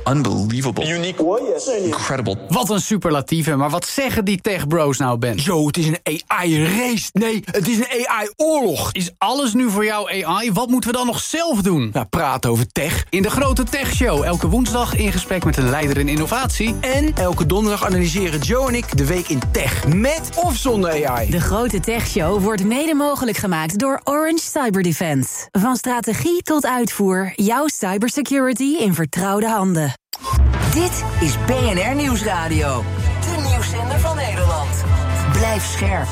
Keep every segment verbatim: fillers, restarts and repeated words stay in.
unbelievable. Uniek. Incredible. Wat een superlatieve, maar wat zeggen die tech-bros nou, Ben? Yo, het is een A I-race. Nee, het is een A I-oorlog. Is alles nu voor jou A I? Wat moeten we dan nog zelf doen? Nou, praten over tech. In de Grote Tech Show, elke woensdag in gesprek met een leider in innovatie. En elke donderdag analyseren Joe en ik de week in tech. Met of zonder A I. De Grote Tech Show wordt mede mogelijk gemaakt door Orange Cyber Defense. Van strategie tot uitvoer, jouw cybersecurity in vertrouwde handen. Dit is B N R Nieuwsradio. De nieuwszender van Nederland. Blijf scherp.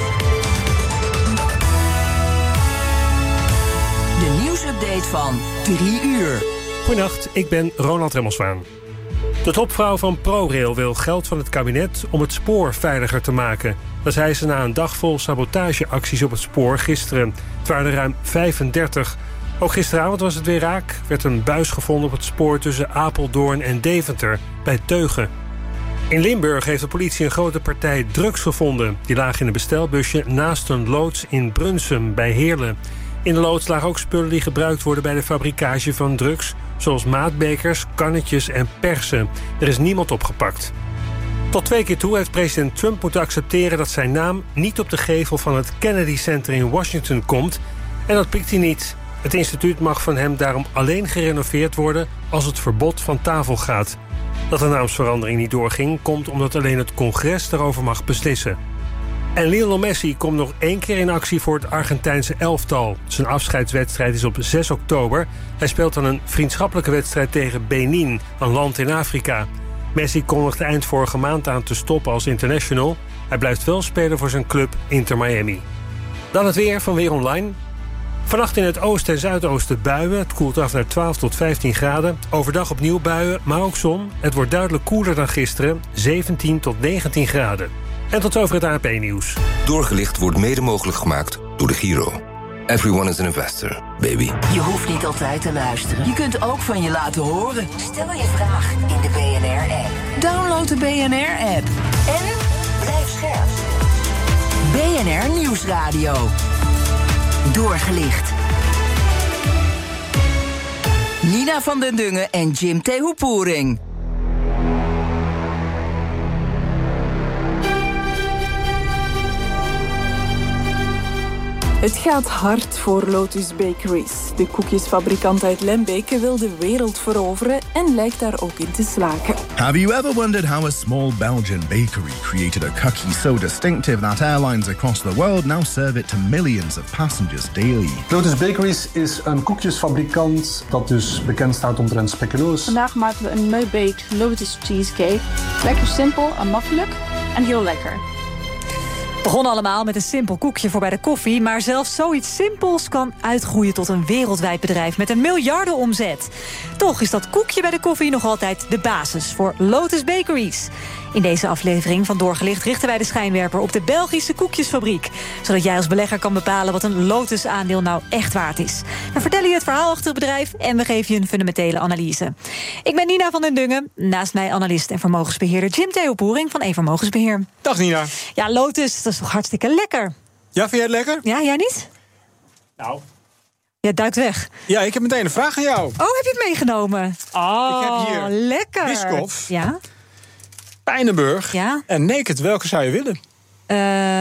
De nieuwsupdate van drie uur. Goedenacht, ik ben Ronald Remmelswaan. De topvrouw van ProRail wil geld van het kabinet om het spoor veiliger te maken. Dat zei ze na een dag vol sabotageacties op het spoor gisteren. Het waren er ruim vijfendertig. Ook gisteravond was het weer raak. Werd een buis gevonden op het spoor tussen Apeldoorn en Deventer, bij Teugen. In Limburg heeft de politie een grote partij drugs gevonden. Die lagen in een bestelbusje naast een loods in Brunsum, bij Heerlen. In de loods lagen ook spullen die gebruikt worden bij de fabricage van drugs, zoals maatbekers, kannetjes en persen. Er is niemand opgepakt. Tot twee keer toe heeft president Trump moeten accepteren dat zijn naam niet op de gevel van het Kennedy Center in Washington komt. En dat pikt hij niet. Het instituut mag van hem daarom alleen gerenoveerd worden als het verbod van tafel gaat. Dat de naamsverandering niet doorging, komt omdat alleen het congres daarover mag beslissen. En Lionel Messi komt nog één keer in actie voor het Argentijnse elftal. Zijn afscheidswedstrijd is op zes oktober. Hij speelt dan een vriendschappelijke wedstrijd tegen Benin, een land in Afrika. Messi kondigde eind vorige maand aan te stoppen als international. Hij blijft wel spelen voor zijn club Inter Miami. Dan het weer van Weer Online. Vannacht in het oosten en zuidoosten buien. Het koelt af naar twaalf tot vijftien graden. Overdag opnieuw buien, maar ook zon. Het wordt duidelijk koeler dan gisteren, zeventien tot negentien graden. En tot over het A N P-nieuws. Doorgelicht wordt mede mogelijk gemaakt door de Giro. Everyone is an investor, baby. Je hoeft niet altijd te luisteren. Je kunt ook van je laten horen. Stel je vraag in de B N R-app. Download de B N R-app. En blijf scherp. B N R Nieuwsradio. Doorgelicht. Nina van den Dungen en Jim Tehoepoering. Het gaat hard voor Lotus Bakeries. De koekjesfabrikant uit Lembeke wil de wereld veroveren en lijkt daar ook in te slagen. Have you ever wondered how a small Belgian bakery created a cookie so distinctive that airlines across the world now serve it to millions of passengers daily? Lotus Bakeries is een koekjesfabrikant dat dus bekend staat omtrent speculoos. Vandaag maken we een mee-baked Lotus cheesecake. Lekker simpel en makkelijk en heel lekker. Begon allemaal met een simpel koekje voor bij de koffie, maar zelfs zoiets simpels kan uitgroeien tot een wereldwijd bedrijf met een miljardenomzet. Toch is dat koekje bij de koffie nog altijd de basis voor Lotus Bakeries. In deze aflevering van Doorgelicht richten wij de schijnwerper op de Belgische koekjesfabriek, zodat jij als belegger kan bepalen wat een Lotus-aandeel nou echt waard is. We vertellen je het verhaal achter het bedrijf en we geven je een fundamentele analyse. Ik ben Nina van den Dungen, naast mij analist en vermogensbeheerder Jim Tehoepoering van Evenmogensbeheer. Dag Nina. Ja, Lotus, dat is toch hartstikke lekker? Ja, vind jij het lekker? Ja, jij niet? Nou... Jij duikt weg. Ja, ik heb meteen een vraag aan jou. Oh, heb je het meegenomen? Oh, ik heb hier lekker. Biscoff, ja? Pijnenburg ja? en Naked. Welke zou je willen? Uh,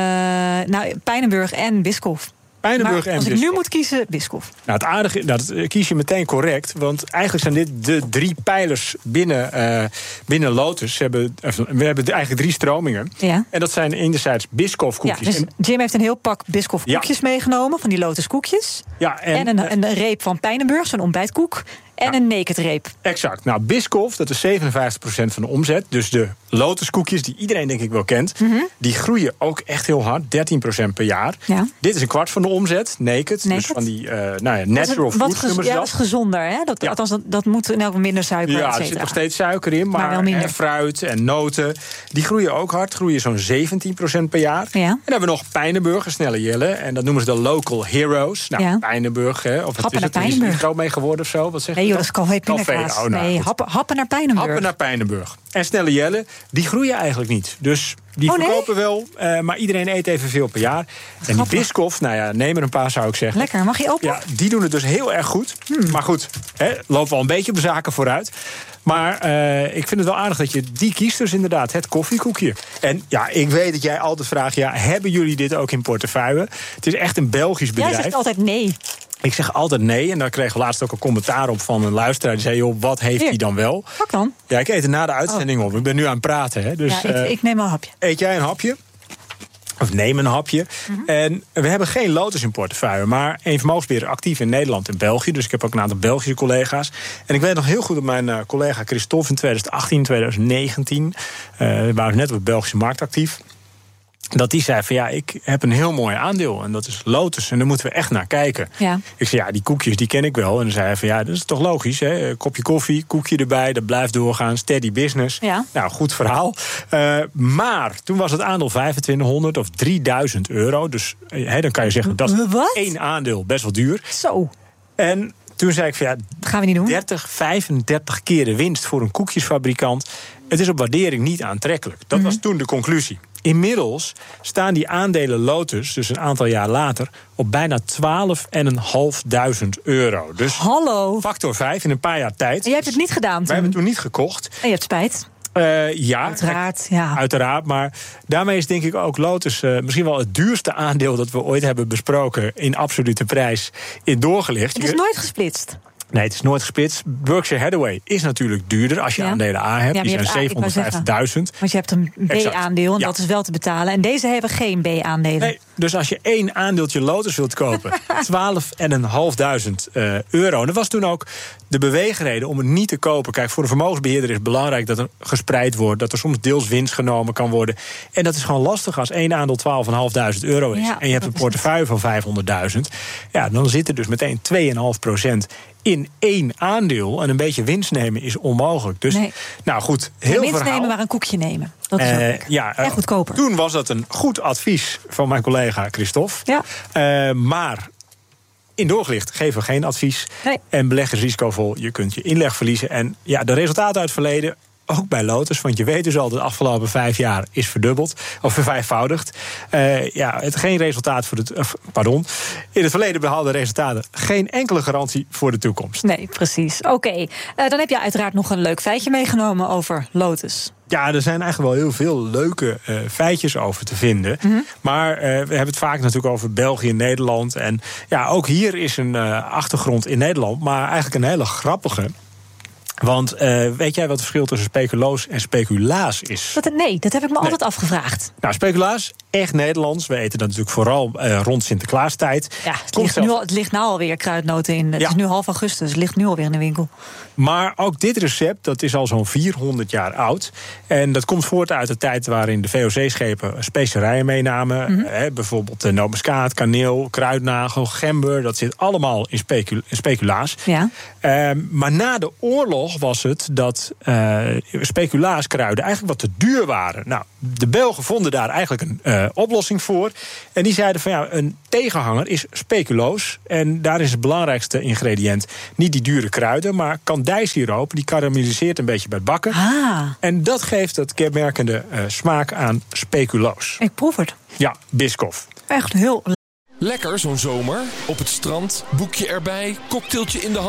nou, Pijnenburg en Biscoff. Pijnenburg maar en als Biscoff. ik nu moet kiezen, Biscoff. Nou, het aardige, nou, dat kies je meteen correct. Want eigenlijk zijn dit de drie pijlers binnen, uh, binnen Lotus. We hebben, we hebben eigenlijk drie stromingen. Ja. En dat zijn enerzijds Biscoff koekjes. Ja, dus Jim heeft een heel pak Biscoff koekjes ja. meegenomen, van die Lotus koekjes. Ja, en, en een, een reep van Pijnenburg, zo'n ontbijtkoek. En ja. een naked reep. Exact. Nou, Biscoff, dat is zevenenvijftig procent van de omzet. Dus de Lotus-koekjes, die iedereen denk ik wel kent... Mm-hmm. die groeien ook echt heel hard, dertien procent per jaar. Ja. Dit is een kwart van de omzet, naked. naked. Dus van die uh, nou ja, natural food gez- noemen ze ja, dat. dat is gezonder, hè? Dat, ja. Althans, dat, dat moet in elk geval minder suiker, ja, et cetera. er zit nog steeds suiker in, maar, maar en fruit en noten... die groeien ook hard, groeien zo'n zeventien procent per jaar. Ja. En dan hebben we nog Pijnenburg, een snelle jelle. En dat noemen ze de local heroes. Nou, ja. Pijnenburg, hè, of wat is het? Er is niet groot mee geworden of zo, wat zeg je? joh, dat is Calvé pindakaas. Oh, nou, nee, happen, happen naar Pijnenburg. Happen naar Pijnenburg. En Snelle Jelle, die groeien eigenlijk niet. Dus die oh, nee? verkopen wel, uh, maar iedereen eet evenveel per jaar. En die Biscoff, nou ja, neem er een paar zou ik zeggen. Lekker, mag je open? Ja, die doen het dus heel erg goed. Hmm. Maar goed, hè, lopen wel een beetje op de zaken vooruit. Maar uh, ik vind het wel aardig dat je die kiest, dus inderdaad, het koffiekoekje. En ja, ik weet dat jij altijd vraagt, ja, hebben jullie dit ook in portefeuille? Het is echt een Belgisch bedrijf. Jij zegt altijd nee. Ik zeg altijd nee. En daar kregen we laatst ook een commentaar op van een luisteraar. Die zei, joh, wat heeft hij dan wel? Pak dan. Ja, ik eet er na de uitzending oh. op. Ik ben nu aan het praten. Hè. Dus, ja, ik, uh, ik neem een hapje. Eet jij een hapje? Of neem een hapje. Mm-hmm. En we hebben geen Lotus in portefeuille. Maar een vermogensbeheerder actief in Nederland en België. Dus ik heb ook een aantal Belgische collega's. En ik weet nog heel goed dat mijn uh, collega Christophe in twintig achttien, twintig negentien... Uh, we waren net op de Belgische markt actief. Dat die zei van ja, ik heb een heel mooi aandeel. En dat is Lotus. En daar moeten we echt naar kijken. Ja. Ik zei ja, die koekjes die ken ik wel. En dan zei hij van ja, dat is toch logisch. Hè? Kopje koffie, koekje erbij. Dat blijft doorgaan. Steady business. Ja. Nou, goed verhaal. Uh, maar toen was het aandeel vijfentwintighonderd of drieduizend euro. Dus hè, dan kan je zeggen dat is Wat? één aandeel best wel duur. Zo. En toen zei ik van ja, dat gaan we niet doen. dertig, vijfendertig keer de winst voor een koekjesfabrikant. Het is op waardering niet aantrekkelijk. Dat mm-hmm. was toen de conclusie. Inmiddels staan die aandelen Lotus, dus een aantal jaar later, op bijna twaalf vijftijdduizend euro. Dus hallo. Factor vijf in een paar jaar tijd. En jij hebt het niet gedaan toen? Wij hebben het toen niet gekocht. En je hebt spijt? Uh, ja, uiteraard, ja. uiteraard. Maar daarmee is denk ik ook Lotus uh, misschien wel het duurste aandeel dat we ooit hebben besproken in absolute prijs in doorgelicht. Het is nooit gesplitst. Nee, het is nooit gesplitst. Berkshire Hathaway is natuurlijk duurder als je ja. aandelen A hebt. Ja, die zijn zevenhonderdvijftigduizend. Want je hebt een B-aandeel en ja. dat is wel te betalen. En deze hebben geen B-aandelen. Nee, dus als je één aandeeltje Lotus wilt kopen, twaalf vijftijdduizend uh, euro. En dat was toen ook de beweegreden om het niet te kopen. Kijk, voor een vermogensbeheerder is het belangrijk dat er gespreid wordt, dat er soms deels winst genomen kan worden. En dat is gewoon lastig als één aandeel twaalf vijftijdduizend euro is. Ja, en je hebt een portefeuille van vijfhonderdduizend. Ja, dan zit er dus meteen twee komma vijf procent in één aandeel. En een beetje winst nemen is onmogelijk. Dus, nee. nou goed, heel Geen winst verhaal. nemen, maar een koekje nemen. Dat is uh, ja, uh, echt goedkoper. Toen was dat een goed advies van mijn collega Christophe. Ja. Uh, maar in doorgelicht geven we geen advies. Nee. En beleggen is risicovol. Je kunt je inleg verliezen. En ja, de resultaten uit het verleden, ook bij Lotus, want je weet dus al dat de afgelopen vijf jaar is verdubbeld, of vervijfvoudigd. Uh, ja, het geen resultaat voor het. Uh, pardon. In het verleden behaalde resultaten geen enkele garantie voor de toekomst. Nee, precies. Oké, okay. uh, dan heb je uiteraard nog een leuk feitje meegenomen over Lotus. Ja, er zijn eigenlijk wel heel veel leuke uh, feitjes over te vinden. Mm-hmm. Maar uh, we hebben het vaak natuurlijk over België en Nederland. En ja, ook hier is een uh, achtergrond in Nederland, maar eigenlijk een hele grappige. Want uh, weet jij wat het verschil tussen speculoos en speculaas is? Dat, nee, dat heb ik me nee. altijd afgevraagd. Nou, speculaas, echt Nederlands. We eten dat natuurlijk vooral uh, rond Sinterklaastijd. Ja, het ligt, zelf... nu al, het ligt nou alweer kruidnoten in. Het ja. is nu half augustus, het ligt nu alweer in de winkel. Maar ook dit recept, dat is al zo'n vierhonderd jaar oud. En dat komt voort uit de tijd waarin de V O C-schepen specerijen meenamen. Mm-hmm. Eh, bijvoorbeeld uh, nootmuskaat, kaneel, kruidnagel, gember. Dat zit allemaal in, specul- in speculaas. Ja. Uh, maar na de oorlog was het dat uh, speculaaskruiden eigenlijk wat te duur waren. Nou, de Belgen vonden daar eigenlijk een uh, oplossing voor. En die zeiden van ja, een tegenhanger is speculoos. En daar is het belangrijkste ingrediënt niet die dure kruiden, maar kandijsiroop. Die karamelliseert een beetje bij het bakken. Ah. En dat geeft het kenmerkende uh, smaak aan speculoos. Ik proef het. Ja, Biscoff. Echt heel lekker zo'n zomer. Op het strand, boekje erbij, cocktailtje in de hand.